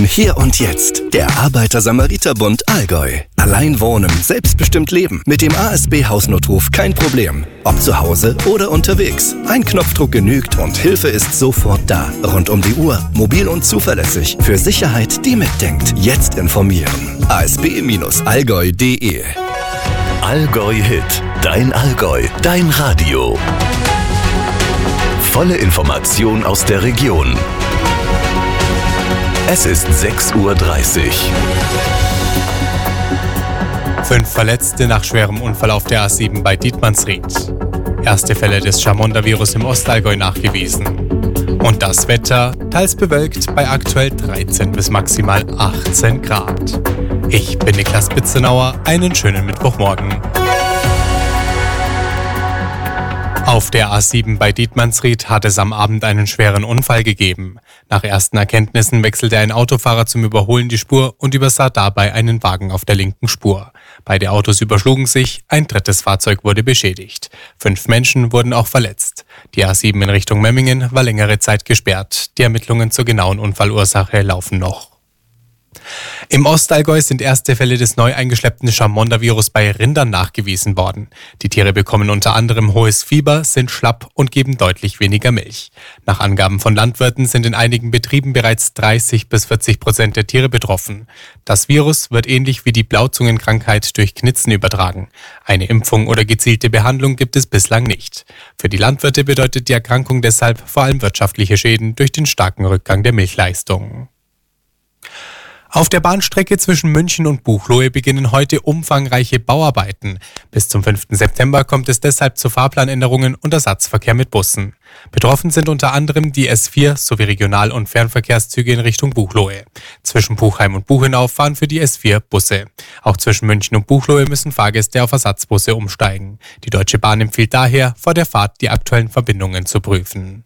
Hier und jetzt, der Arbeiter-Samariter-Bund Allgäu. Allein wohnen, selbstbestimmt leben. Mit dem ASB-Hausnotruf kein Problem. Ob zu Hause oder unterwegs. Ein Knopfdruck genügt und Hilfe ist sofort da. Rund um die Uhr, mobil und zuverlässig. Für Sicherheit, die mitdenkt. Jetzt informieren. asb-allgäu.de. Allgäu Hit. Dein Allgäu. Dein Radio. Volle Information aus der Region. Es ist 6:30 Uhr. 5 Verletzte nach schwerem Unfall auf der A7 bei Dietmannsried. Erste Fälle des Chamonda-Virus im Ostallgäu nachgewiesen. Und das Wetter, teils bewölkt bei aktuell 13 bis maximal 18 Grad. Ich bin Niklas Bitzenauer, einen schönen Mittwochmorgen. Auf der A7 bei Dietmannsried hat es am Abend einen schweren Unfall gegeben. Nach ersten Erkenntnissen wechselte ein Autofahrer zum Überholen die Spur und übersah dabei einen Wagen auf der linken Spur. Beide Autos überschlugen sich, ein drittes Fahrzeug wurde beschädigt. 5 Menschen wurden auch verletzt. Die A7 in Richtung Memmingen war längere Zeit gesperrt. Die Ermittlungen zur genauen Unfallursache laufen noch. Im Ostallgäu sind erste Fälle des neu eingeschleppten Chamonda-Virus bei Rindern nachgewiesen worden. Die Tiere bekommen unter anderem hohes Fieber, sind schlapp und geben deutlich weniger Milch. Nach Angaben von Landwirten sind in einigen Betrieben bereits 30-40% der Tiere betroffen. Das Virus wird ähnlich wie die Blauzungenkrankheit durch Knitzen übertragen. Eine Impfung oder gezielte Behandlung gibt es bislang nicht. Für die Landwirte bedeutet die Erkrankung deshalb vor allem wirtschaftliche Schäden durch den starken Rückgang der Milchleistung. Auf der Bahnstrecke zwischen München und Buchloe beginnen heute umfangreiche Bauarbeiten. Bis zum 5. September kommt es deshalb zu Fahrplanänderungen und Ersatzverkehr mit Bussen. Betroffen sind unter anderem die S4 sowie Regional- und Fernverkehrszüge in Richtung Buchloe. Zwischen Buchheim und Buchenau fahren für die S4 Busse. Auch zwischen München und Buchloe müssen Fahrgäste auf Ersatzbusse umsteigen. Die Deutsche Bahn empfiehlt daher, vor der Fahrt die aktuellen Verbindungen zu prüfen.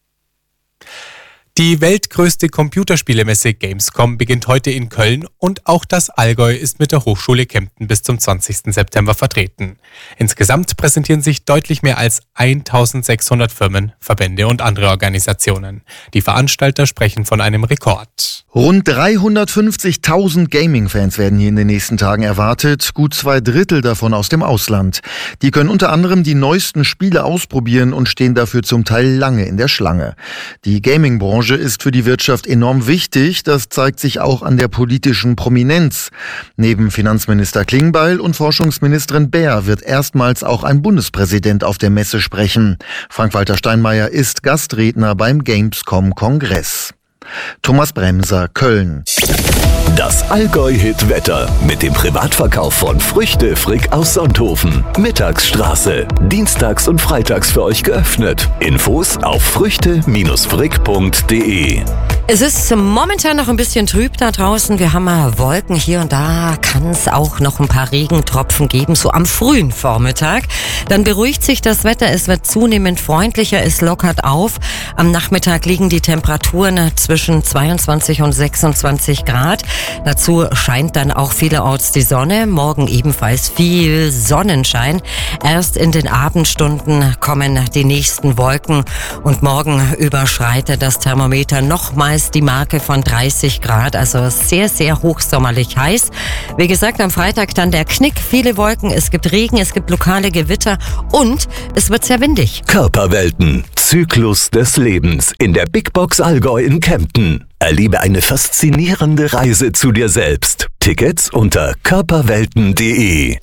Die weltgrößte Computerspielemesse Gamescom beginnt heute in Köln und auch das Allgäu ist mit der Hochschule Kempten bis zum 20. September vertreten. Insgesamt präsentieren sich deutlich mehr als 1600 Firmen, Verbände und andere Organisationen. Die Veranstalter sprechen von einem Rekord. Rund 350.000 Gaming-Fans werden hier in den nächsten Tagen erwartet, gut 2/3 davon aus dem Ausland. Die können unter anderem die neuesten Spiele ausprobieren und stehen dafür zum Teil lange in der Schlange. Die Gaming-Branche ist für die Wirtschaft enorm wichtig, das zeigt sich auch an der politischen Prominenz. Neben Finanzminister Klingbeil und Forschungsministerin Baer wird erstmals auch ein Bundespräsident auf der Messe sprechen. Frank-Walter Steinmeier ist Gastredner beim Gamescom-Kongress. Thomas Bremser, Köln. Das Allgäu-Hit-Wetter mit dem Privatverkauf von Früchte Frick aus Sonthofen. Mittagsstraße. Dienstags und freitags für euch geöffnet. Infos auf früchte-frick.de. Es ist momentan noch ein bisschen trüb da draußen. Wir haben mal Wolken hier und da. Kann es auch noch ein paar Regentropfen geben, so am frühen Vormittag. Dann beruhigt sich das Wetter. Es wird zunehmend freundlicher. Es lockert auf. Am Nachmittag liegen die Temperaturen zwischen 22 und 26 Grad. Dazu scheint dann auch vielerorts die Sonne. Morgen ebenfalls viel Sonnenschein. Erst in den Abendstunden kommen die nächsten Wolken. Und morgen überschreitet das Thermometer nochmals die Marke von 30 Grad. Also sehr, sehr hochsommerlich heiß. Wie gesagt, am Freitag dann der Knick. Viele Wolken, es gibt Regen, es gibt lokale Gewitter und es wird sehr windig. Körperwelten. Zyklus des Lebens in der Big Box Allgäu in Kempten. Erlebe eine faszinierende Reise zu dir selbst. Tickets unter körperwelten.de.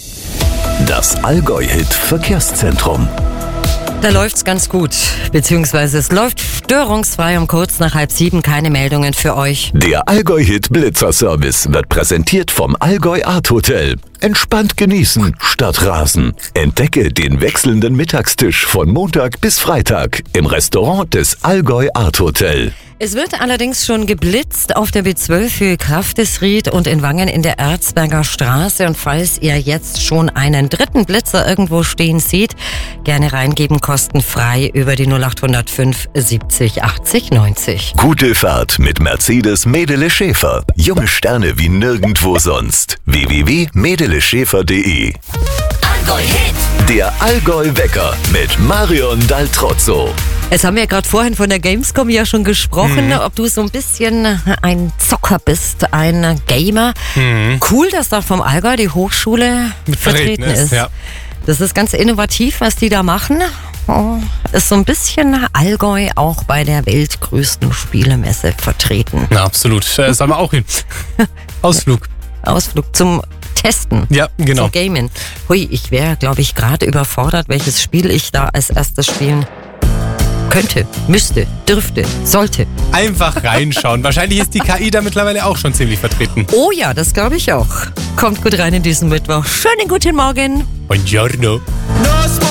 Das Allgäu-Hit Verkehrszentrum. Da läuft's ganz gut, beziehungsweise es läuft störungsfrei um kurz nach 6:30. Keine Meldungen für euch. Der Allgäu-Hit Blitzerservice wird präsentiert vom Allgäu Art Hotel. Entspannt genießen statt rasen. Entdecke den wechselnden Mittagstisch von Montag bis Freitag im Restaurant des Allgäu Art Hotel. Es wird allerdings schon geblitzt auf der B12 für Kraftesried und in Wangen in der Erzberger Straße. Und falls ihr jetzt schon einen dritten Blitzer irgendwo stehen seht, gerne reingeben, kostenfrei über die 0805 70 80 90. Gute Fahrt mit Mercedes Medele Schäfer. Junge Sterne wie nirgendwo sonst. www.medeleschäfer.de. Allgäu Hit. Der Allgäu Wecker mit Marion Daltrozzo. Jetzt haben wir ja gerade vorhin von der Gamescom ja schon gesprochen, ob du so ein bisschen ein Zocker bist, ein Gamer. Cool, dass da vom Allgäu die Hochschule vertreten ist. Ja. Das ist ganz innovativ, was die da machen. Ist so ein bisschen Allgäu auch bei der weltgrößten Spielemesse vertreten. Na, absolut. Sollen wir auch hin. Ausflug zum Testen. Ja, genau. Zum Gamen. Hui, ich wäre, glaube ich, gerade überfordert, welches Spiel ich da als erstes spielen könnte, müsste, dürfte, sollte. Einfach reinschauen. Wahrscheinlich ist die KI da mittlerweile auch schon ziemlich vertreten. Oh ja, das glaube ich auch. Kommt gut rein in diesen Mittwoch. Schönen guten Morgen. Buongiorno.